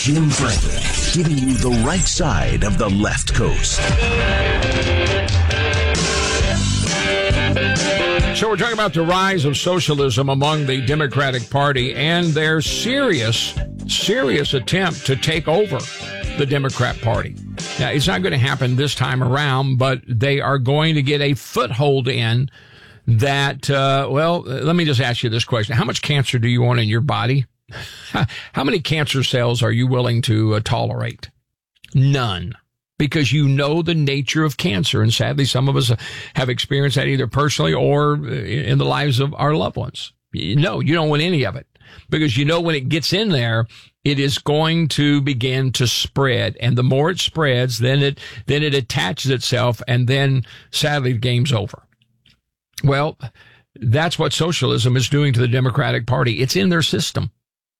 Jim Franklin, giving you the right side of the left coast. So we're talking about the rise of socialism among the Democratic Party and their serious attempt to take over the Democrat Party. Now, it's not going to happen this time around, but they are going to get a foothold in that, let me just ask you this question. How much cancer do you want in your body? How many cancer cells are you willing to tolerate? None. Because you know the nature of cancer. And sadly, some of us have experienced that either personally or in the lives of our loved ones. No, you don't want any of it. Because you know when it gets in there, it is going to begin to spread. And the more it spreads, then it attaches itself. And then sadly, the game's over. Well, that's what socialism is doing to the Democratic Party. It's in their system.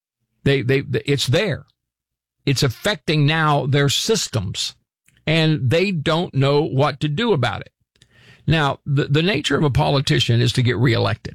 It's there. It's affecting now their systems. And they don't know what to do about it. Now, the nature of a politician is to get reelected.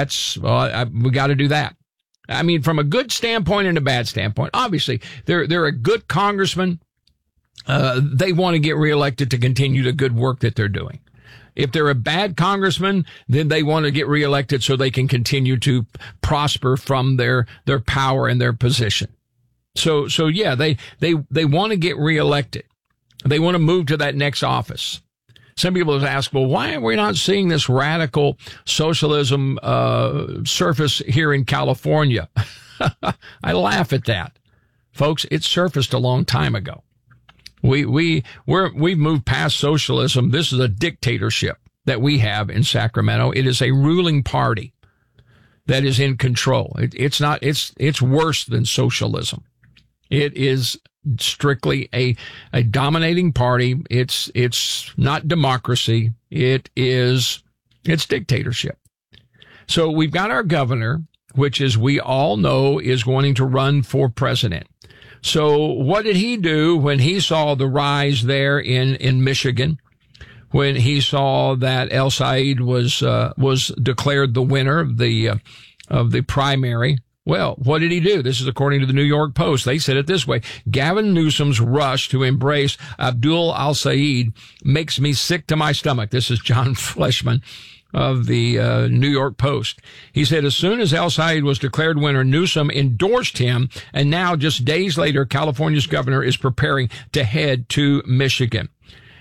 We got to do that. I mean, from a good standpoint and a bad standpoint, obviously, they're a good congressman. They want to get reelected to continue the good work that they're doing. If they're a bad congressman, then they want to get reelected so they can continue to prosper from their power and their position. So yeah, they want to get reelected. They want to move to that next office. Some people have asked, well, why are we not seeing this radical socialism surface here in California? I laugh at that. Folks, it surfaced a long time ago. We've moved past socialism. This is a dictatorship that we have in Sacramento. It is a ruling party that is in control. It's worse than socialism. It is strictly a dominating party. It's not democracy. It's dictatorship. So we've got our governor, which is we all know is wanting to run for president. So what did he do when he saw the rise there in Michigan? When he saw that El Said was declared the winner of the primary? Well, what did he do? This is according to the New York Post. They said it this way. Gavin Newsom's rush to embrace Abdul al-Said makes me sick to my stomach. This is John Fleshman of the New York Post. He said, as soon as al-Said was declared winner, Newsom endorsed him. And now, just days later, California's governor is preparing to head to Michigan.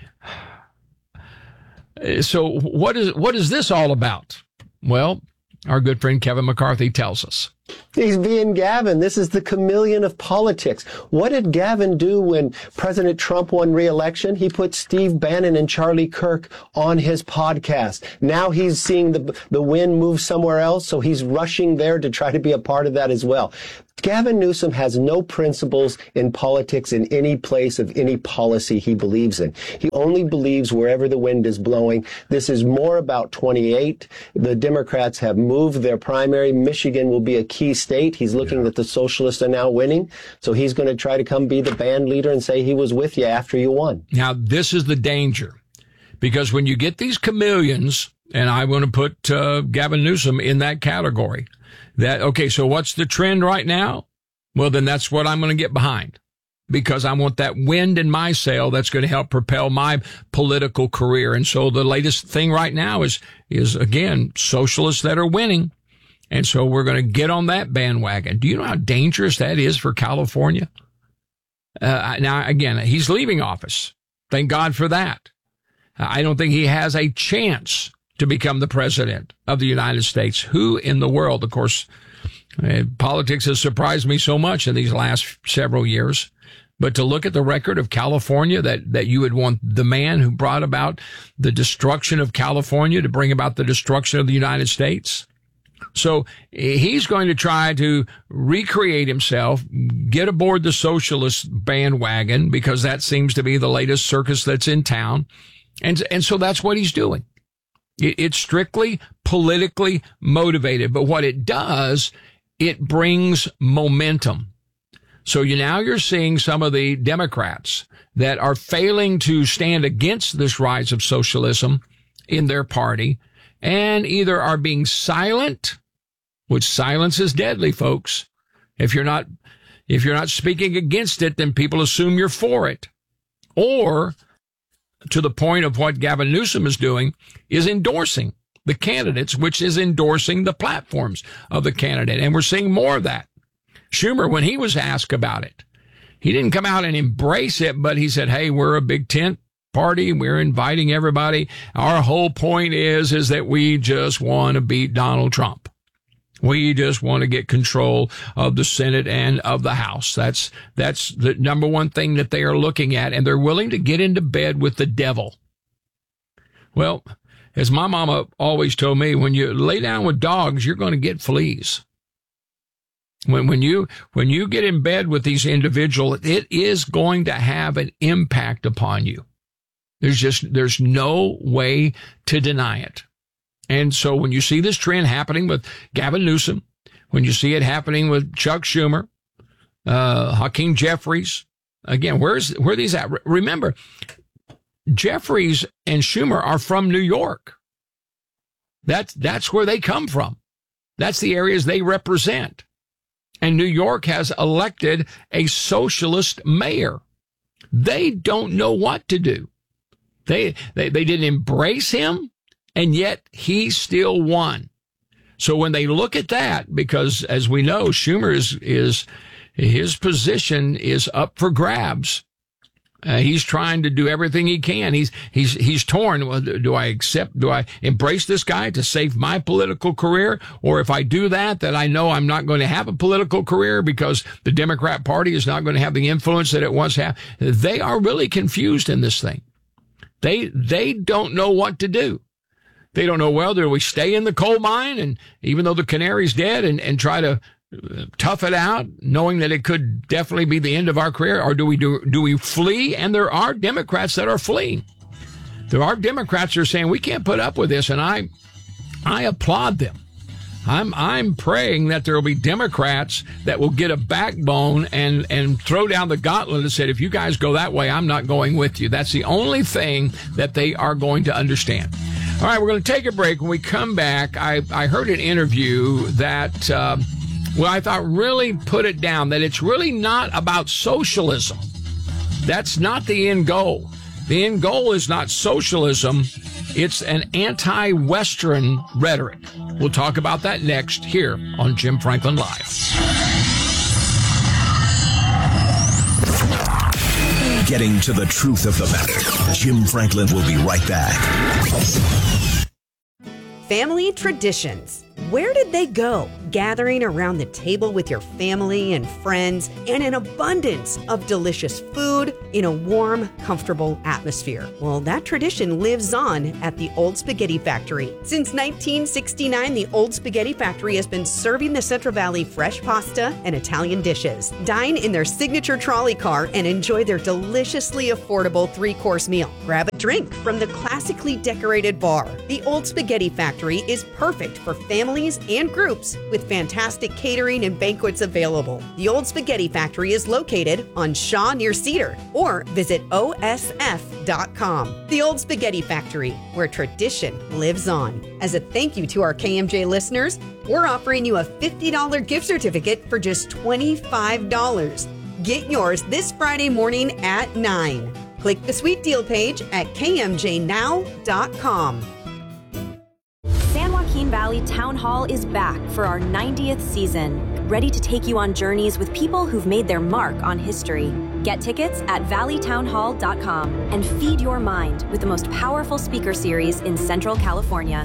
So what is this all about? Well, our good friend Kevin McCarthy tells us. He's being Gavin. This is the chameleon of politics. What did Gavin do when President Trump won re-election? He put Steve Bannon and Charlie Kirk on his podcast. Now he's seeing the wind move somewhere else, so he's rushing there to try to be a part of that as well. Gavin Newsom has no principles in politics in any place of any policy he believes in. He only believes wherever the wind is blowing. This is more about 28. The Democrats have moved their primary. Michigan will be a key state. He's looking that the socialists are now winning. So he's going to try to come be the band leader and say he was with you after you won. Now, this is the danger. Because when you get these chameleons, and I want to put Gavin Newsom in that category, so what's the trend right now? Well, then that's what I'm going to get behind, because I want that wind in my sail that's going to help propel my political career. And so the latest thing right now is again, socialists that are winning. And so we're going to get on that bandwagon. Do you know how dangerous that is for California? Now, again, he's leaving office. Thank God for that. I don't think he has a chance to become the president of the United States. Who in the world? Of course, politics has surprised me so much in these last several years. But to look at the record of California, that you would want the man who brought about the destruction of California to bring about the destruction of the United States. So he's going to try to recreate himself, get aboard the socialist bandwagon, because that seems to be the latest circus that's in town. And so that's what he's doing. It's strictly politically motivated. But what it does, it brings momentum. So you're seeing some of the Democrats that are failing to stand against this rise of socialism in their party, and either are being silent, which silence is deadly, folks. If you're not If you're not speaking against it, then people assume you're for it. Or, to the point of what Gavin Newsom is doing, is endorsing the candidates, which is endorsing the platforms of the candidate. And we're seeing more of that. Schumer, when he was asked about it, he didn't come out and embrace it, but he said, hey, we're a big tent party. We're inviting everybody. Our whole point is that we just want to beat Donald Trump. We just want to get control of the Senate and of the House. That's the number one thing that they are looking at, and they're willing to get into bed with the devil. Well, as my mama always told me, when you lay down with dogs, you're going to get fleas. When you get in bed with these individuals, it is going to have an impact upon you. There's no way to deny it. And so when you see this trend happening with Gavin Newsom, when you see it happening with Chuck Schumer, Hakeem Jeffries, again, where are these at? Remember, Jeffries and Schumer are from New York. That's where they come from. That's the areas they represent. And New York has elected a socialist mayor. They don't know what to do. They didn't embrace him, and yet he still won. So when they look at that, because as we know, Schumer is his position is up for grabs. He's trying to do everything he can. He's torn. Well, do I embrace this guy to save my political career? Or if I do that I know I'm not going to have a political career because the Democrat Party is not going to have the influence that it once had. They are really confused in this thing. They don't know what to do. They don't know, well, do we stay in the coal mine and even though the canary's dead and try to tough it out, knowing that it could definitely be the end of our career, or do we flee? And there are Democrats that are fleeing. There are Democrats that are saying we can't put up with this, and I applaud them. I'm praying that there will be Democrats that will get a backbone and throw down the gauntlet and say, if you guys go that way, I'm not going with you. That's the only thing that they are going to understand. All right, we're going to take a break. When we come back, I heard an interview that I thought really put it down, that it's really not about socialism. That's not the end goal. The end goal is not socialism. It's an anti-Western rhetoric. We'll talk about that next here on Jim Franklin Live. Getting to the truth of the matter. Jim Franklin will be right back. Family traditions. Where did they go? Gathering around the table with your family and friends and an abundance of delicious food in a warm, comfortable atmosphere. Well, that tradition lives on at the Old Spaghetti Factory. Since 1969, the Old Spaghetti Factory has been serving the Central Valley fresh pasta and Italian dishes. Dine in their signature trolley car and enjoy their deliciously affordable 3-course meal. Grab a drink from the classically decorated bar. The Old Spaghetti Factory is perfect for families and groups with fantastic catering and banquets available. The Old Spaghetti Factory is located on Shaw near Cedar, or visit osf.com. The Old Spaghetti Factory, where tradition lives on. As a thank you to our KMJ listeners, we're offering you a $50 gift certificate for just $25. Get yours this Friday morning at 9. Click the sweet deal page at kmjnow.com. San Joaquin Valley Town Hall is back for our 90th season, ready to take you on journeys with people who've made their mark on history. Get tickets at valleytownhall.com and feed your mind with the most powerful speaker series in Central California.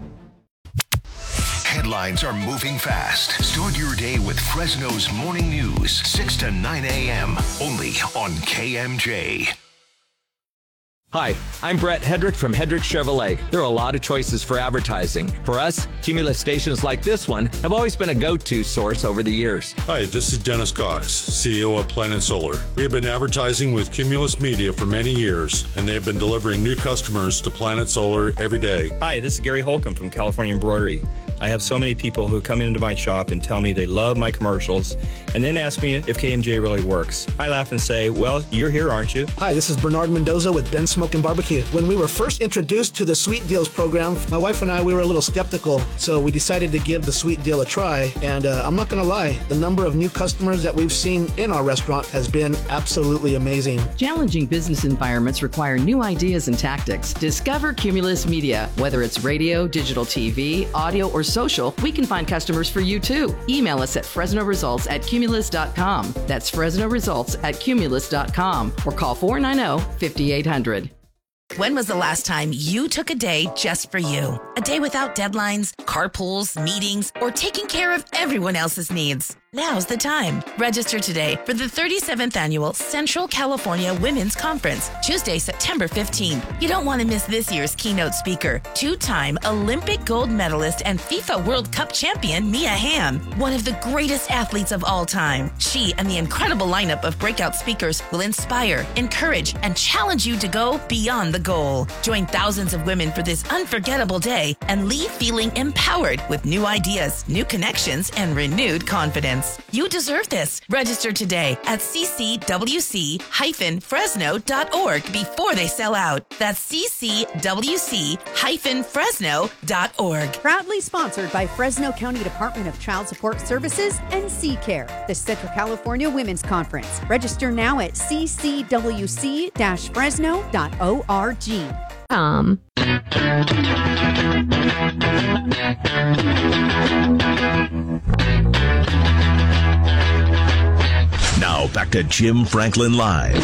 Headlines are moving fast. Start your day with Fresno's Morning News, 6 to 9 a.m., only on KMJ. Hi, I'm Brett Hedrick from Hedrick Chevrolet. There are a lot of choices for advertising. For us, Cumulus stations like this one have always been a go-to source over the years. Hi, this is Dennis Cox, CEO of Planet Solar. We have been advertising with Cumulus Media for many years, and they have been delivering new customers to Planet Solar every day. Hi, this is Gary Holcomb from California Embroidery. I have so many people who come into my shop and tell me they love my commercials and then ask me if KMJ really works. I laugh and say, well, you're here, aren't you? Hi, this is Bernard Mendoza with Ben Smokin' Barbecue. When we were first introduced to the Sweet Deals program, my wife and I, we were a little skeptical, so we decided to give the Sweet Deal a try. And I'm not going to lie, the number of new customers that we've seen in our restaurant has been absolutely amazing. Challenging business environments require new ideas and tactics. Discover Cumulus Media. Whether it's radio, digital TV, audio, or social, we can find customers for you too. Email us at FresnoResults@Cumulus.com. That's FresnoResults@Cumulus.com or call 490-5800. When was the last time you took a day just for you? A day without deadlines, carpools, meetings, or taking care of everyone else's needs? Now's the time. Register today for the 37th Annual Central California Women's Conference, Tuesday, September 15th. You don't want to miss this year's keynote speaker, two-time Olympic gold medalist and FIFA World Cup champion Mia Hamm, one of the greatest athletes of all time. She and the incredible lineup of breakout speakers will inspire, encourage, and challenge you to go beyond the goal. Join thousands of women for this unforgettable day and leave feeling empowered with new ideas, new connections, and renewed confidence. You deserve this. Register today at ccwc-fresno.org before they sell out. That's ccwc-fresno.org. Proudly sponsored by Fresno County Department of Child Support Services and CCARE, the Central California Women's Conference. Register now at ccwc-fresno.org. Now back to Jim Franklin Live.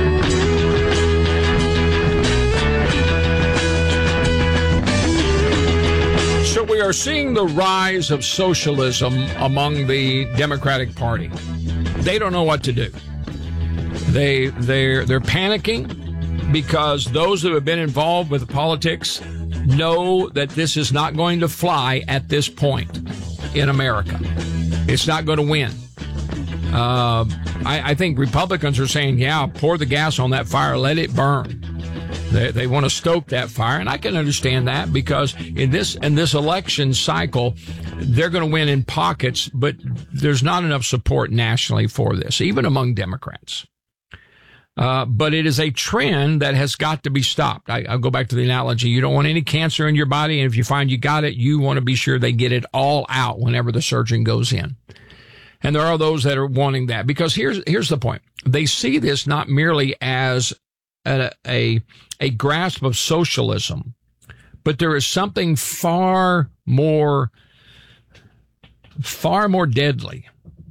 So we are seeing the rise of socialism among the Democratic Party. They don't know what to do. They're panicking because those who have been involved with politics know that this is not going to fly at this point in America. It's not going to win. I think Republicans are saying, yeah, pour the gas on that fire, let it burn. They want to stoke that fire, and I can understand that because in this election cycle, they're going to win in pockets, but there's not enough support nationally for this, even among Democrats. But it is a trend that has got to be stopped. I'll go back to the analogy. You don't want any cancer in your body, and if you find you got it, you want to be sure they get it all out whenever the surgeon goes in. And there are those that are wanting that because here's the point. They see this not merely as a grasp of socialism, but there is something far more deadly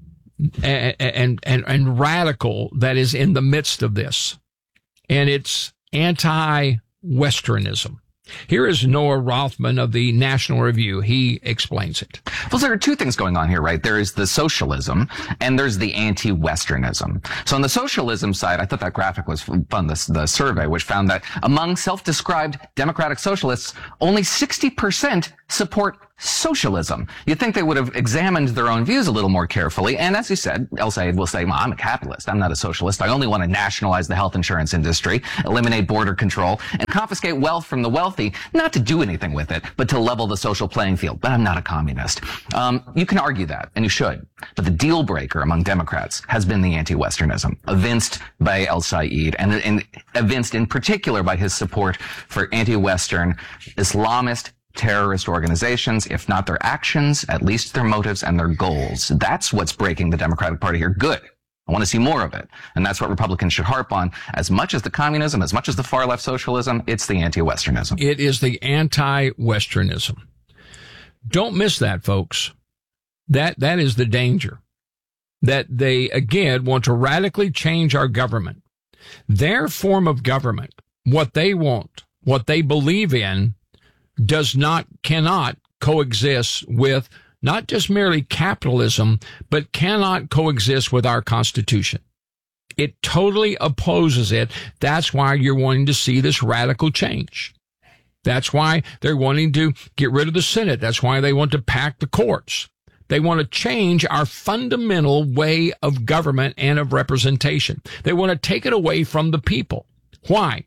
and radical that is in the midst of this. And it's anti-Westernism. Here is Noah Rothman of the National Review. He explains it. Well, there are two things going on here, right? There is the socialism and there's the anti-Westernism. So on the socialism side, I thought that graphic was fun, the survey, which found that among self-described democratic socialists, only 60% support socialism. You'd think they would have examined their own views a little more carefully. And as you said, El Sayed will say, well, I'm a capitalist. I'm not a socialist. I only want to nationalize the health insurance industry, eliminate border control, and confiscate wealth from the wealthy, not to do anything with it, but to level the social playing field. But I'm not a communist. You can argue that, and you should. But the deal breaker among Democrats has been the anti-Westernism, evinced by El Sayed, and evinced in particular by his support for anti-Western Islamist terrorist organizations, if not their actions, at least their motives and their goals. That's what's breaking the Democratic Party here. Good. I want to see more of it. And that's what Republicans should harp on. As much as the communism, as much as the far left socialism, it's the anti-Westernism. It is the anti-Westernism. Don't miss that, folks. That is the danger. That they, again, want to radically change our government. Their form of government, what they want, what they believe in, cannot coexist with not just merely capitalism, but cannot coexist with our Constitution. It totally opposes it. That's why you're wanting to see this radical change. That's why they're wanting to get rid of the Senate. That's why they want to pack the courts. They want to change our fundamental way of government and of representation. They want to take it away from the people. Why?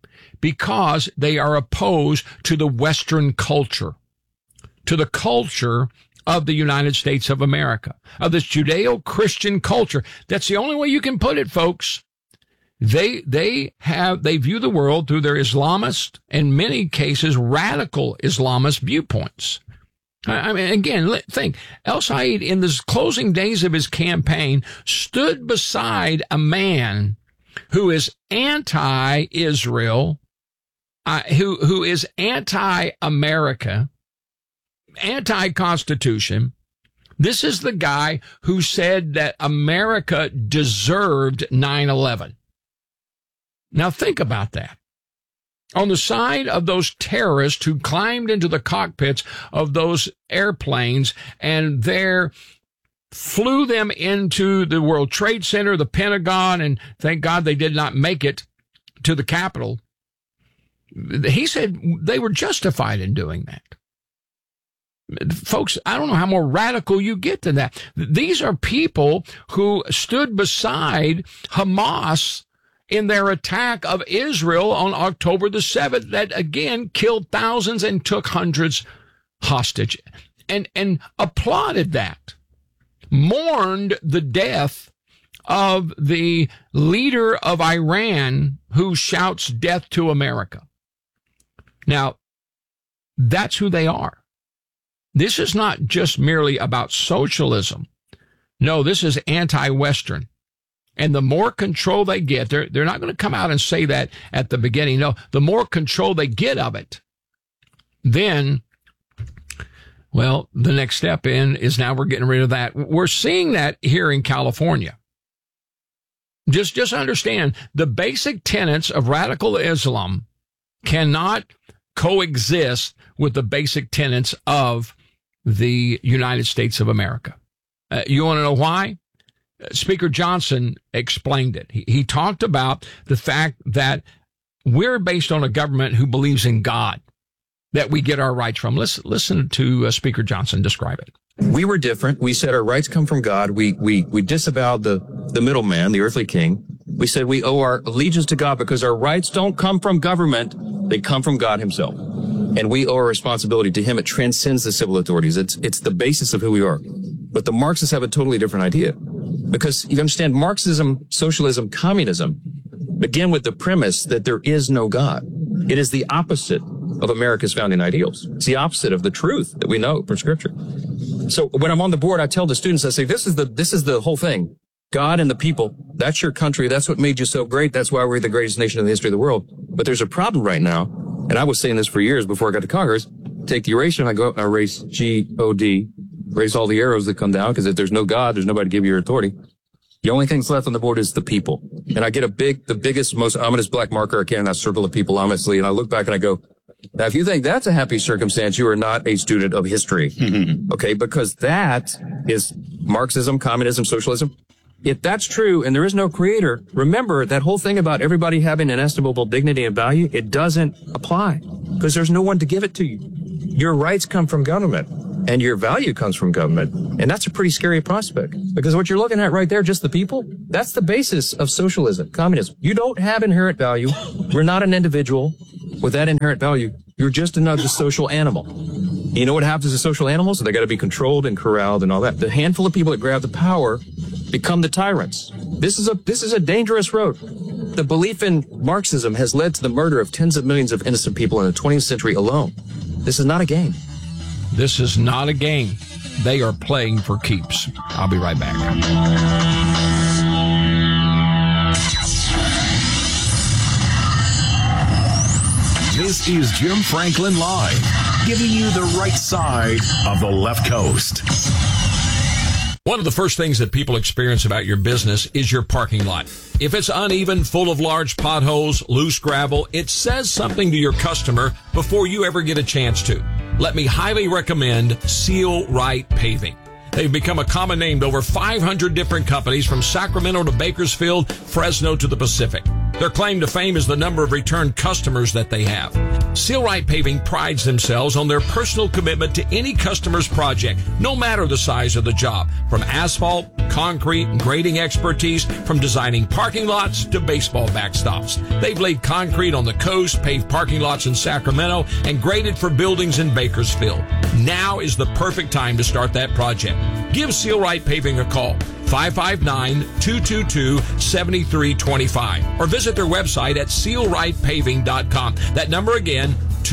Because they are opposed to the Western culture, to the culture of the United States of America, of this Judeo-Christian culture. That's the only way you can put it, folks. They view the world through their Islamist, in many cases, radical Islamist viewpoints. I mean, again, think, El-Sayed, in the closing days of his campaign, stood beside a man who is anti-Israel, who is anti-America, anti-Constitution. This is the guy who said that America deserved 9/11. Now think about that. On the side of those terrorists who climbed into the cockpits of those airplanes and there flew them into the World Trade Center, the Pentagon, and thank God they did not make it to the Capitol. He said they were justified in doing that. Folks, I don't know how more radical you get than that. These are people who stood beside Hamas in their attack of Israel on October the 7th that again killed thousands and took hundreds hostage, and applauded that, mourned the death of the leader of Iran who shouts death to America. Now, that's who they are. This is not just merely about socialism. No, this is anti-Western. And the more control they get, they're not going to come out and say that at the beginning. No, the more control they get of it, then, well, the next step in is now we're getting rid of that. We're seeing that here in California. Just understand the basic tenets of radical Islam cannot coexist with the basic tenets of the United States of America. You want to know why? Speaker Johnson explained it. He talked about the fact that we're based on a government who believes in God, that we get our rights from. Listen to Speaker Johnson describe it. We were different. We said our rights come from God. We disavowed the middleman, the earthly king. We said we owe our allegiance to God because our rights don't come from government. They come from God himself. And we owe our responsibility to him. It transcends the civil authorities. It's the basis of who we are. But the Marxists have a totally different idea. Because you understand, Marxism, socialism, communism begin with the premise that there is no God. It is the opposite of America's founding ideals. It's the opposite of the truth that we know from Scripture. So when I'm on the board, I tell the students, I say, this is the whole thing. God and the people, that's your country. That's what made you so great. That's why we're the greatest nation in the history of the world. But there's a problem right now, and I was saying this for years before I got to Congress. Take the erasure, and I go out and I erase G-O-D, erase all the arrows that come down, because if there's no God, there's nobody to give you your authority. The only thing that's left on the board is the people. And I get the biggest, most ominous black marker I can in that circle of people, ominously, and I look back and I go, now, if you think that's a happy circumstance, you are not a student of history. Okay, because that is Marxism, communism, socialism. If that's true and there is no creator, remember that whole thing about everybody having inestimable dignity and value, it doesn't apply because there's no one to give it to you. Your rights come from government and your value comes from government. And that's a pretty scary prospect because what you're looking at right there, just the people, that's the basis of socialism, communism. You don't have inherent value. We're not an individual with that inherent value. You're just another social animal. You know what happens to social animals? They got to be controlled and corralled and all that. The handful of people that grab the power become the tyrants. This is a dangerous road. The belief in Marxism has led to the murder of tens of millions of innocent people in the 20th century alone. This is not a game. This is not a game. They are playing for keeps. I'll be right back. This is Jim Franklin Live, giving you the right side of the left coast. One of the first things that people experience about your business is your parking lot. If it's uneven, full of large potholes, loose gravel, it says something to your customer before you ever get a chance to. Let me highly recommend Seal Right Paving. They've become a common name to over 500 different companies from Sacramento to Bakersfield, Fresno to the Pacific. Their claim to fame is the number of return customers that they have. Seal Right Paving prides themselves on their personal commitment to any customer's project, no matter the size of the job. From asphalt, concrete and grading expertise, from designing parking lots to baseball backstops. They've laid concrete on the coast, paved parking lots in Sacramento, and graded for buildings in Bakersfield. Now is the perfect time to start that project. Give Seal-Rite Paving a call. 559-222-7325, or visit their website at sealrightpaving.com. That number again,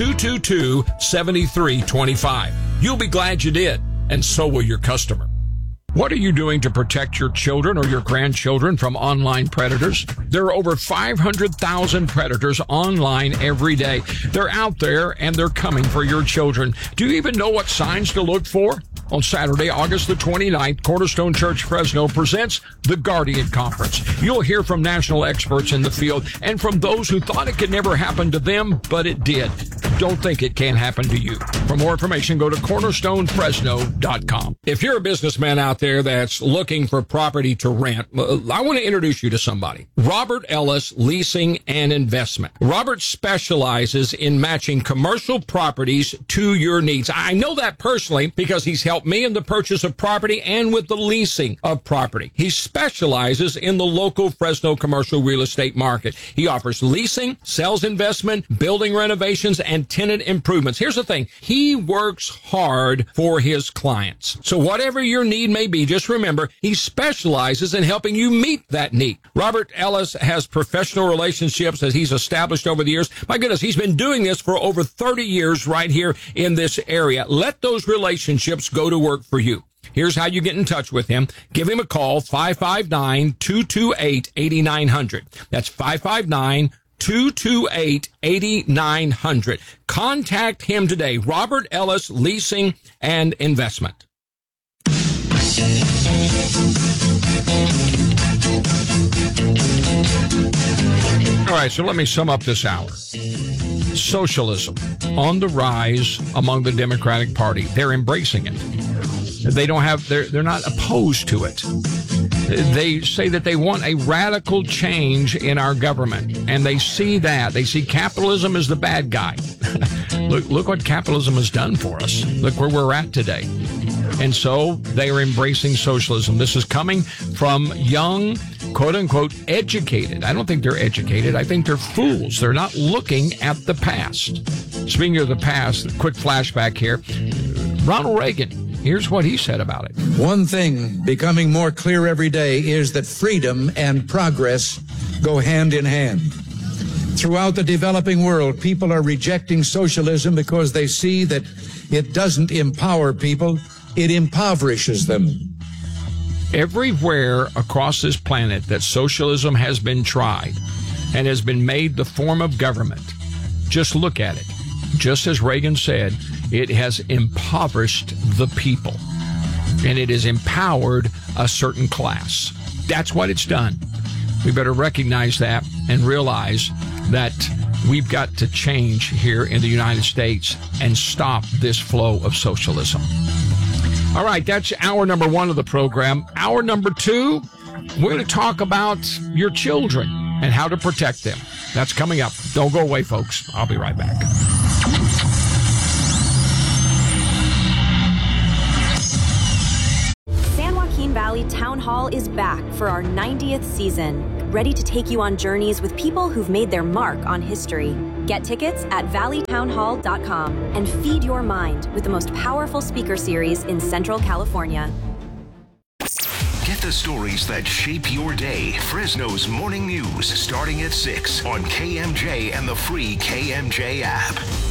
222-7325. You'll be glad you did, and so will your customer. What are you doing to protect your children or your grandchildren from online predators? There are over 500,000 predators online every day. They're out there and they're coming for your children. Do you even know what signs to look for? On Saturday, August the 29th, Cornerstone Church Fresno presents the Guardian Conference. You'll hear from national experts in the field and from those who thought it could never happen to them, but it did. Don't think it can't happen to you. For more information, go to cornerstonefresno.com. If you're a businessman out there that's looking for property to rent, I want to introduce you to somebody. Robert Ellis Leasing and Investment. Robert specializes in matching commercial properties to your needs. I know that personally because he's helped me in the purchase of property and with the leasing of property. He specializes in the local Fresno commercial real estate market. He offers leasing, sells investment, building renovations, and tenant improvements. Here's the thing. He works hard for his clients. So whatever your need may be, just remember, he specializes in helping you meet that need. Robert Ellis has professional relationships that he's established over the years. My goodness, he's been doing this for over 30 years right here in this area. Let those relationships go to work for you. Here's how you get in touch with him. Give him a call, 559-228-8900. That's 559-228-8900. Contact him today. Robert Ellis Leasing and Investment. All right, so let me sum up this hour. Socialism on the rise among the Democratic Party. They're embracing it. They don't have, they're not opposed to it. They say that they want a radical change in our government, and they see that. They see capitalism as the bad guy. Look what capitalism has done for us. Look where we're at today. And so they are embracing socialism. This is coming from young, quote-unquote, educated. I don't think they're educated. I think they're fools. They're not looking at the past. Speaking of the past, quick flashback here. Ronald Reagan, here's what he said about it. One thing becoming more clear every day is that freedom and progress go hand in hand. Throughout the developing world, people are rejecting socialism because they see that it doesn't empower people, it impoverishes them. Everywhere across this planet that socialism has been tried and has been made the form of government, just look at it. Just as Reagan said, it has impoverished the people, and it has empowered a certain class. That's what it's done. We better recognize that and realize that we've got to change here in the United States and stop this flow of socialism. All right, that's hour number one of the program. Hour number two, we're going to talk about your children and how to protect them. That's coming up. Don't go away, folks. I'll be right back. San Joaquin Valley Town Hall is back for our 90th season, ready to take you on journeys with people who've made their mark on history. Get tickets at valleytownhall.com and feed your mind with the most powerful speaker series in Central California. Get the stories that shape your day. Fresno's Morning News starting at 6 on KMJ and the free KMJ app.